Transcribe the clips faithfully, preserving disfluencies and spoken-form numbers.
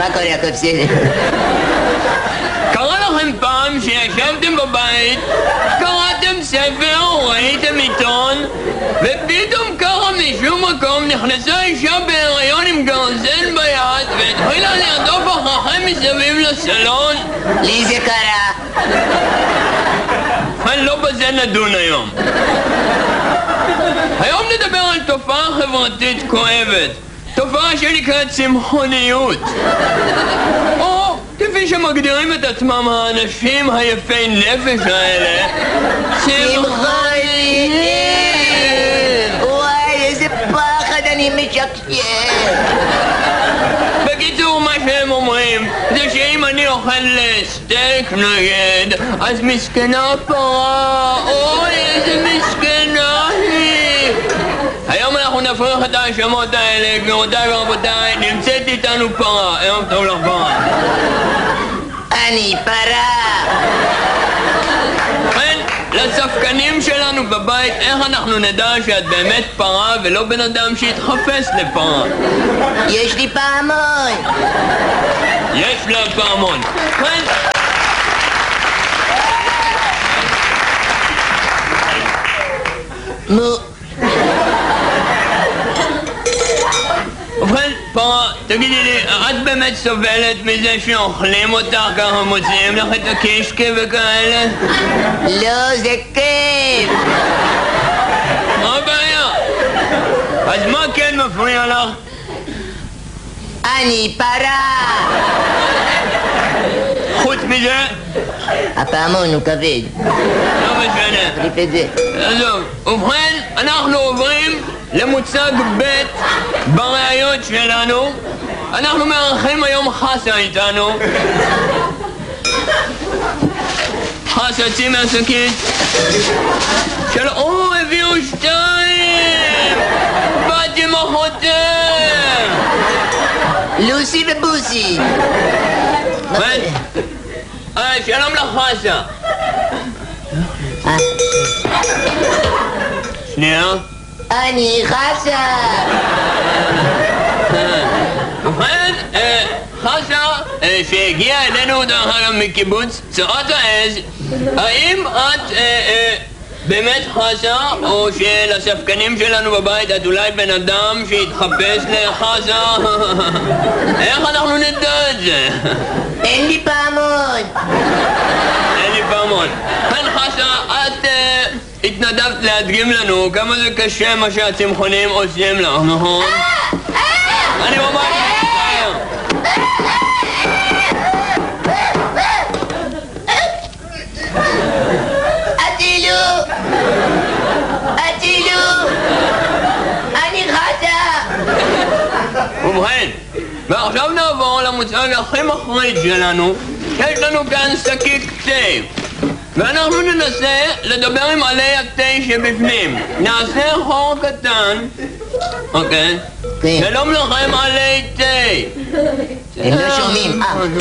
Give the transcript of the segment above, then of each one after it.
מה קורה, הכל בסדר? קרה לכם פעם שישבתם בבית, קראתם ספר, ראיתם עיתון, ופתאום ככה משום מקום נכנסה אישה בהיריון עם גרזן ביד והתחילה לרדוף אחריכם מסביב לסלון? לי זה קרה. לא בזה נדון היום. היום נדבר על תופעה חברתית כואבת, תופעה שנקראת צמחוניות, או כפי שמגדירים את עצמם האנשים היפי נפש האלה, צמחוניים. וואי, איזה פחד, אני משקשק. בקיצור, מה שהם אומרים זה שאם אני אוכל סטייק נגד, אז מסכנה פרה, אוי איזה מסכנה היא. היום אנחנו נפריך את ההאשמות האלה, גבירותיי ורבותיי. נמצאת איתנו פרה. ערב טוב לך פרה. אני פרה. כן, לספקנים שלנו בבית, איך אנחנו נדע שאת באמת פרה ולא בן אדם שהתחפש לפרה? יש לי פעמון. יש לה פעמון. כן. מו. ובכן, פרה, תגידי לי, את באמת סובלת מזה שאוכלים אותך ככה, מוציאים לך את הקישקה וכאלה? לא, זה כיף. מה הבעיה? אז מה כן מפריע לך? אני פרה. חוץ מזה? הפעמון הוא כבד. לא משנה. תחליף את זה. עזוב. ובכן, אנחנו עוברים למוצג ב' בראיות שלנו. אנחנו מארחים היום חסה איתנו. חסה, צאי מהשקית. של... או, הביאו שתיים! בת עם אחותם! לוסי ובוסי. אה, שלום לך חסה. שנייה. אני חסה. ובכן, חסה, שהגיעה אלינו דרך אגב מקיבוץ צורת העז, האם את באמת חסה, או שלספקנים שלנו בבית את אולי בן אדם שהתחפש לחסה? איך אנחנו נדע את זה? אין לי פעמון. אין לי פעמון. כן חסה, את התנדבת להדגים לנו כמה זה קשה מה שהצמחונים עושים לך, נכון? אני ממש מצטער. אטילו! אטילו! אני חסה! ובכן, ועכשיו נעבור למוצג הכי מחריד שלנו. יש לנו כאן שקית תה, ואנחנו ננסה לדבר עם עלי התה שבפנים. נעשה חור קטן. אוקיי? שלום לכם עלי תה. הם לא שומעים.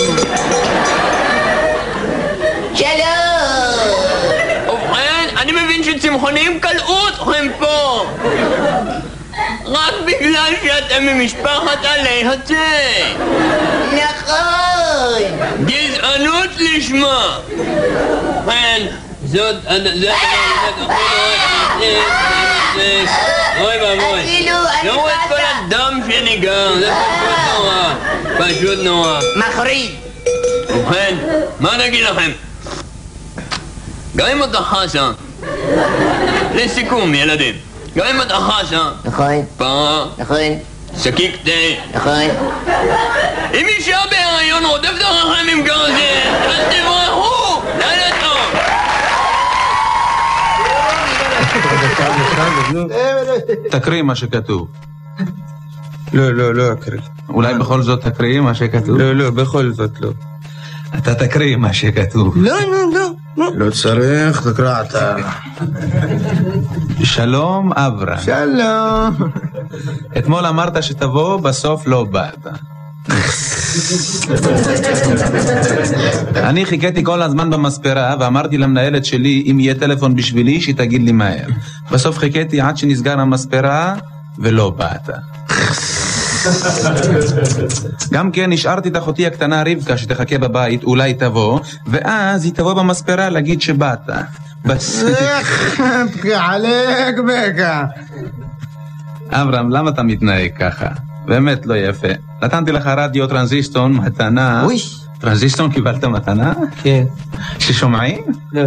שלום! ובכן, אני מבין שצמחונים קלעו אתכם פה רק בגלל שאתם ממשפחת עלי התה. נכון! גזענות לשמה. ובכן, זאת... אוי ואבוי, ראו את כל הדם שניגר, זה פשוט נורא, פשוט נורא. מחריד. ובכן, מה נגיד לכם? גם אם אתה חסה, לסיכום ילדים, גם אם אתה חסה, נכון, פרה, נכון, שקיק תה, נכון. אם אישה בהיריון רודפת אחריכם עם גרזן, אז תברחו! לילה טוב! תקריא מה שכתוב. לא, לא, לא אקריא. אולי בכל זאת תקריא מה שכתוב? לא, לא, בכל זאת לא. אתה תקריא מה שכתוב. לא, לא, לא. לא צריך, תקרא אתה. שלום אברה. שלום. אתמול אמרת שתבוא, בסוף לא באת. אני חיכיתי כל הזמן במספרה ואמרתי למנהלת שלי אם יהיה טלפון בשבילי שתגיד לי מהר. בסוף חיכיתי עד שנסגר המספרה ולא באת. גם כן השארתי את אחותי הקטנה רבקה שתחכה בבית, אולי תבוא, ואז היא תבוא במספרה להגיד שבאת. בס... עלק בקה. אברהם, למה אתה מתנהג ככה? באמת לא יפה. נתנתי לך רדיו טרנזיסטון מתנה. אוי. טרנזיסטון קיבלת מתנה? כן. ששומעים? לא.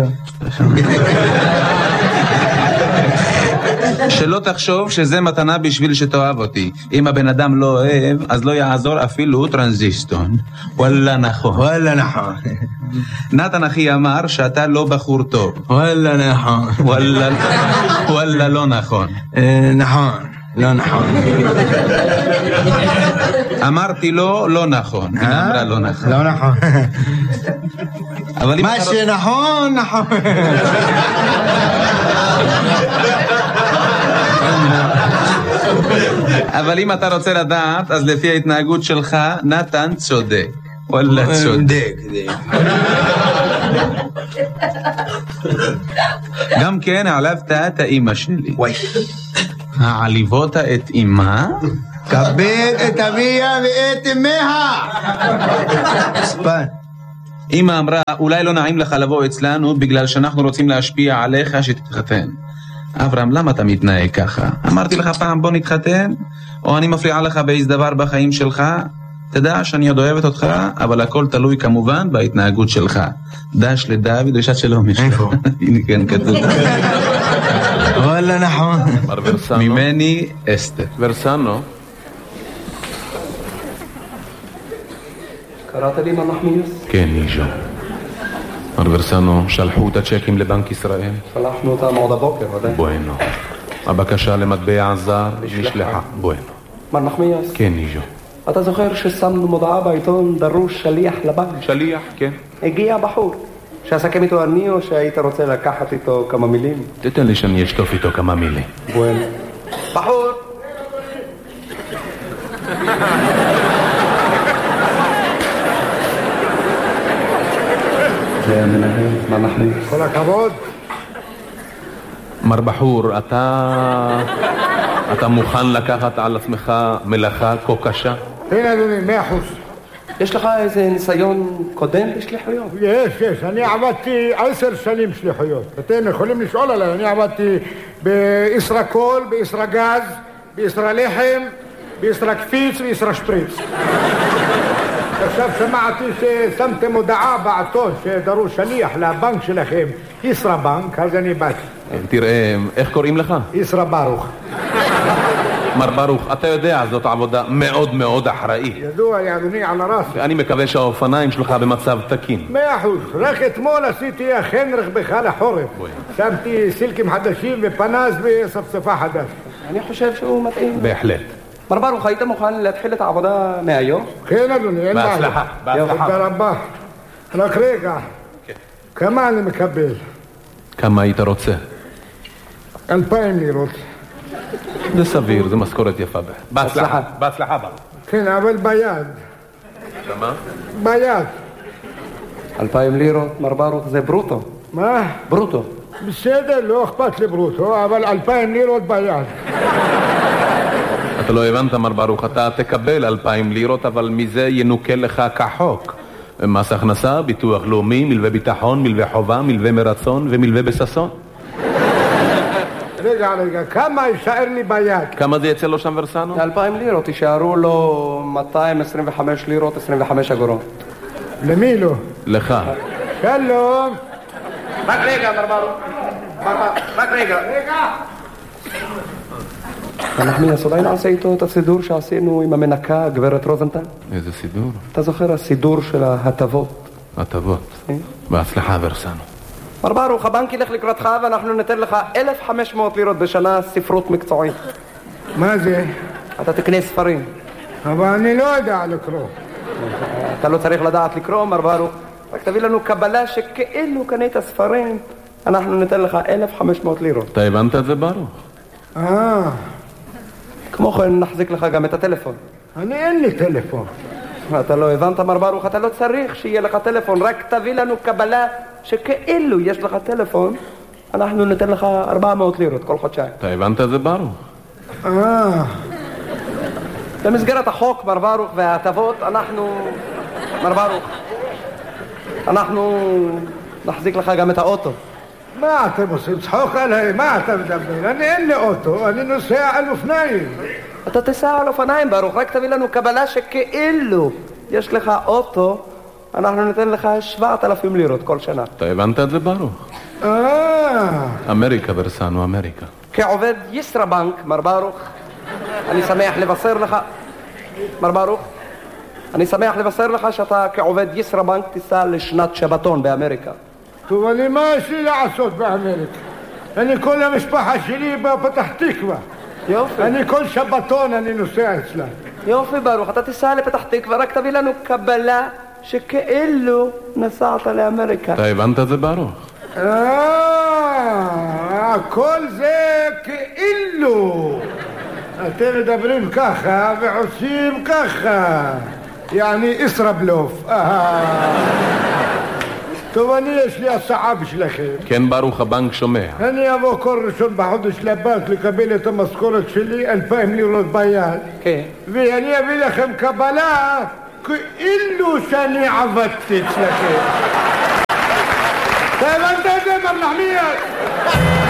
שלא תחשוב שזה מתנה בשביל שתאהב אותי. אם הבן אדם לא אוהב, אז לא יעזור אפילו טרנזיסטון. וואלה נכון. וואלה נכון. נתן אחי אמר שאתה לא בחור טוב. וואלה נכון. וואלה, וואלה לא נכון. נכון. לא נכון. אמרתי לו לא נכון. היא אמרה לא נכון. לא נכון. אבל אם מה אתה- שנכון, נכון. אבל אם אתה רוצה לדעת, אז לפי ההתנהגות שלך, נתן צודק. וואלה צודק. דק, דק. גם כן העלבת את האמא שלי. וואי. העליבות את אמא? כבד את אביה ואת אמיה. ספן. אמא אמרה, אולי לא נעים לך לבוא אצלנו בגלל שאנחנו רוצים להשפיע עליך שתתחתן. אברהם, למה אתה מתנהג ככה? אמרתי לך פעם בוא נתחתן? או אני מפריעה לך באיזה דבר בחיים שלך? תדע שאני עוד אוהבת אותך, אבל הכל תלוי כמובן בהתנהגות שלך. דש לדוד, דרישת שלום. איפה? הנה כן כתוב. וואלה נכון. מר ורסנו. ממני אסתר. ורסנו. קראת לי מר נחמיאס? כן, ניז'ו. מר ורסנו, שלחו את הצ'קים לבנק ישראל? שלחנו אותם עוד הבוקר, ודאי. בואנו. הבקשה למטבע זר נשלחה. בואנו. מר נחמיאס, כן, ניז'ו. אתה זוכר ששמנו מודעה בעיתון דרוש שליח לבנק? שליח, כן. הגיע בחור. שאסכם איתו אני או שהיית רוצה לקחת איתו כמה מילים? תתן לי שאני אשטוף איתו כמה מילים. בואנו. בחור! זה המנהל, מר נחמיאס. כל הכבוד. מר בחור, אתה... אתה מוכן לקחת על עצמך מלאכה כה קשה? כן אדוני, מאה אחוז. יש לך איזה ניסיון קודם בשליחויות? יש, יש. אני עבדתי עשר שנים שליחויות. אתם יכולים לשאול עליי. אני עבדתי בישראקול, בישראגז, בישראלחם, בישראקפיץ וישראשפריץ. עכשיו שמעתי ששמתם הודעה בעיתון שדרוש שליח לבנק שלכם, ישראבנק, אז אני באתי. תראה, איך קוראים לך? ישרא ברוך. מר ברוך, אתה יודע, זאת עבודה מאוד מאוד אחראית. ידוע לי אדוני על הרס. אני מקווה שהאופניים שלך במצב תקין. מאה אחוז. רק אתמול עשיתי אכן רכבך לחורף. שמתי סילקים חדשים ופנס וספספה חדש. אני חושב שהוא מתאים. בהחלט. מר ברוך, היית מוכן להתחיל את העבודה מהיום? כן אדוני, אין בעיה. בהצלחה, בהצלחה. תודה רבה. רק רגע, כמה אני מקבל? כמה היית רוצה? אלפיים לירות. זה סביר, זה משכורת יפה. בהצלחה. בהצלחה בה. כן, אבל ביד. למה? ביד. אלפיים לירות, מר ברוך, זה ברוטו. מה? ברוטו. בסדר, לא אכפת לי ברוטו, אבל אלפיים לירות ביד. אתה לא הבנת, מר ברוך, אתה תקבל אלפיים לירות, אבל מזה ינוקה לך כחוק. מס הכנסה, ביטוח לאומי, מלווה ביטחון, מלווה חובה, מלווה מרצון ומלווה בססון. רגע, רגע, כמה יישאר לי ביד? כמה זה יצא לו שם ורסנו? אלפיים לירות, יישארו לו מאתיים עשרים וחמש לירות, עשרים וחמש אגורות. למי לא? לך. שלום. רק רגע, מר ברוך. רק רגע. רגע. אנחנו אולי נעשה איתו את הסידור שעשינו עם המנקה, גברת רוזנטל? איזה סידור? אתה זוכר הסידור של ההטבות? הטבות. כן. בהצלחה ורסנו. מר ברוך, הבנק ילך לקראתך ואנחנו ניתן לך אלף וחמש מאות לירות בשנה ספרות מקצועית. מה זה? אתה תקנה ספרים. אבל אני לא יודע לקרוא. אתה לא צריך לדעת לקרוא, מר ברוך. רק תביא לנו קבלה שכאילו קנית ספרים, אנחנו ניתן לך אלף וחמש מאות לירות. אתה הבנת את זה ברוך? אה, כמו כן נחזיק לך גם את הטלפון. אני אין לי טלפון. אתה לא הבנת, מר ברוך, אתה לא צריך שיהיה לך טלפון, רק תביא לנו קבלה שכאילו יש לך טלפון, אנחנו ניתן לך ארבע מאות לירות כל חודשיים. אתה הבנת את זה ברוך? אה, במסגרת החוק, מר ברוך, וההטבות, אנחנו... מר ברוך, אנחנו נחזיק לך גם את האוטו. מה אתם עושים? צחוק עליי? מה אתה מדבר? אני אין לי אוטו, אני נוסע על אופניים. אתה תיסע על אופניים, ברוך, רק תביא לנו קבלה שכאילו יש לך אוטו, אנחנו ניתן לך שבעת אלפים לירות כל שנה. אתה הבנת את זה, ברוך? אה... אמריקה ורסנו, אמריקה. כעובד ישראבנק, מר ברוך, אני שמח לבשר לך, מר ברוך, אני שמח לבשר לך שאתה כעובד ישראבנק תיסע לשנת שבתון באמריקה. טוב, אני מה יש לי לעשות באמריקה? אני כל המשפחה שלי בפתח תקווה. יופי. אני כל שבתון אני נוסע אצלה. יופי ברוך, אתה תיסע לפתח תקווה, רק תביא לנו קבלה שכאילו נסעת לאמריקה. אתה הבנת את זה, ברוך? אה, כל זה כאילו. אתם מדברים ככה ועושים ככה. יעני ישראבלוף. טוב, אני יש לי הצעה בשבילכם. כן, ברוך, הבנק שומע. אני אבוא כל ראשון בחודש לבנק לקבל את המשכורת שלי, אלפיים לירות ביד. כן. ואני אביא לכם קבלה כאילו שאני עבדתי אצלכם. אתה הבנת את זה, מר נחמיאס?